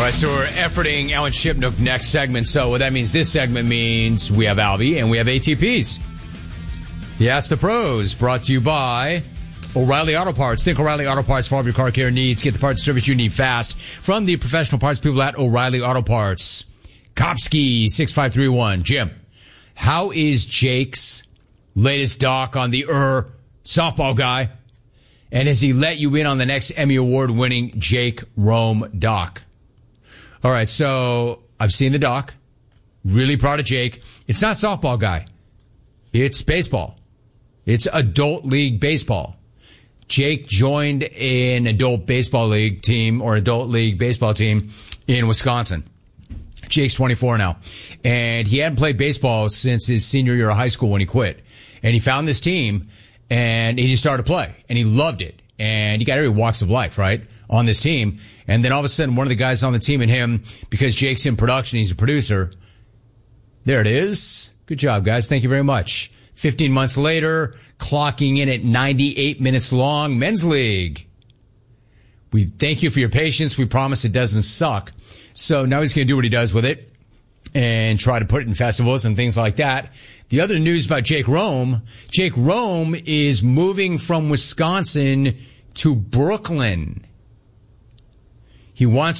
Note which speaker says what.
Speaker 1: right, so we're efforting Alan Shipnook next segment. So what that means, this segment means we have Albie and we have ATPs. Yes, the pros, brought to you by O'Reilly Auto Parts. Think O'Reilly Auto Parts for all of your car care needs. Get the parts service you need fast from the professional parts people at O'Reilly Auto Parts. Kopsky 6531. Jim, how is Jake's latest doc on the softball guy? And has he let you in on the next Emmy Award-winning Jake Rome doc? All right, so I've seen the doc. Really proud of Jake. It's not softball guy. It's baseball. It's adult league baseball. Jake joined an adult baseball league team or adult league baseball team in Wisconsin. Jake's 24 now. And he hadn't played baseball since his senior year of high school when he quit. And he found this team and he just started to play. And he loved it. And you got every walks of life, right, on this team. And then all of a sudden, one of the guys on the team and him, because Jake's in production, he's a producer. There it is. Good job, guys. Thank you very much. 15 months later, clocking in at 98 minutes long, Men's League. We thank you for your patience. We promise it doesn't suck. So now he's going to do what he does with it and try to put it in festivals and things like that. The other news about Jake Rome is moving from Wisconsin to Brooklyn. He wants